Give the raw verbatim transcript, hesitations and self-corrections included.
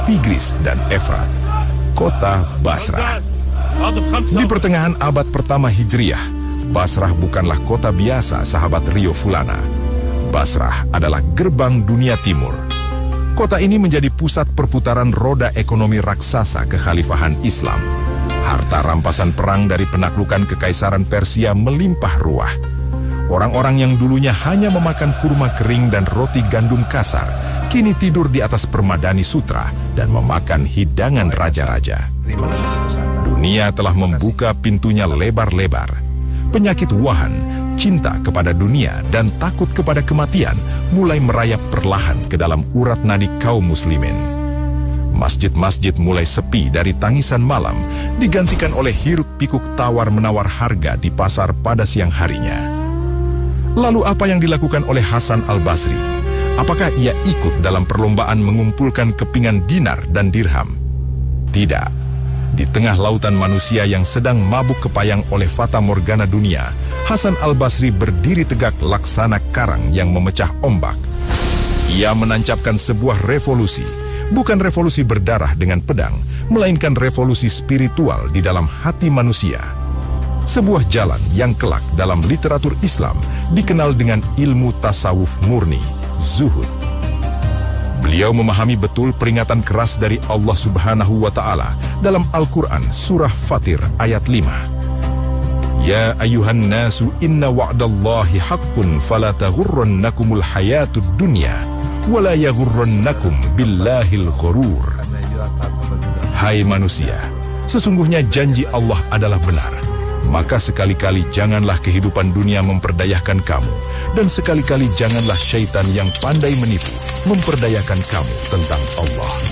Tigris dan Efrat, kota Basrah. Di pertengahan abad pertama Hijriah, Basrah bukanlah kota biasa, sahabat Rio Fulana. Basrah adalah gerbang dunia timur. Kota ini menjadi pusat perputaran roda ekonomi raksasa kekhalifahan Islam. Harta rampasan perang dari penaklukan kekaisaran Persia melimpah ruah. Orang-orang yang dulunya hanya memakan kurma kering dan roti gandum kasar, kini tidur di atas permadani sutra dan memakan hidangan raja-raja. Dunia telah membuka pintunya lebar-lebar. Penyakit wahan, cinta kepada dunia, dan takut kepada kematian mulai merayap perlahan ke dalam urat nadi kaum muslimin. Masjid-masjid mulai sepi dari tangisan malam, digantikan oleh hiruk-pikuk tawar-menawar harga di pasar pada siang harinya. Lalu apa yang dilakukan oleh Hasan al-Basri? Apakah ia ikut dalam perlombaan mengumpulkan kepingan dinar dan dirham? Tidak. Di tengah lautan manusia yang sedang mabuk kepayang oleh fata morgana dunia, Hasan al-Basri berdiri tegak laksana karang yang memecah ombak. Ia menancapkan sebuah revolusi, bukan revolusi berdarah dengan pedang, melainkan revolusi spiritual di dalam hati manusia. Sebuah jalan yang kelak dalam literatur Islam dikenal dengan ilmu tasawuf murni, zuhud. Beliau memahami betul peringatan keras dari Allah Subhanahu wa Ta'ala dalam Al-Quran surah Fatir ayat lima. Ya ayuhan nasu inna wa'dallahi haqqun fala taghurrannakumul hayatud dunya wala yaghurrannakum billahil ghurur. Hai manusia, sesungguhnya janji Allah adalah benar. Maka sekali-kali janganlah kehidupan dunia memperdayakan kamu, dan sekali-kali janganlah syaitan yang pandai menipu memperdayakan kamu tentang Allah.